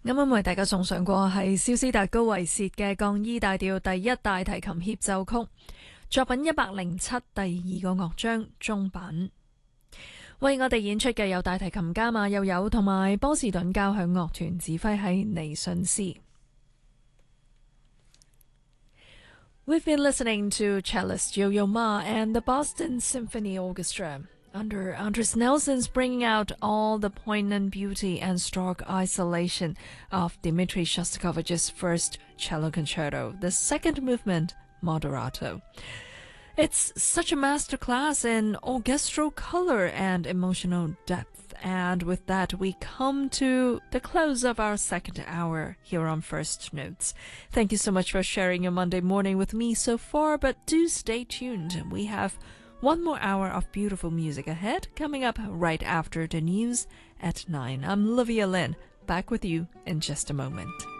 啱啱為大家送上過係蕭斯達高維薛嘅降 E 大調第一大提琴協奏曲，作品107第二個樂章中版。為我哋演出嘅有大提琴家馬友友同埋波士頓交響樂團指揮係尼遜斯。We've been listening to cellist Yo-Yo Ma and the Boston Symphony Orchestra.Under Andres Nelson's bringing out all the poignant beauty and stark isolation of Dmitri Shostakovich's first cello concerto, the second movement, Moderato. It's such a masterclass in orchestral color and emotional depth. And with that, we come to the close of our second hour here on First Notes. Thank you so much for sharing your Monday morning with me so far, but do stay tuned. We have one more hour of beautiful music ahead, coming up right after the news at 9. I'm Livia Lynn, back with you in just a moment.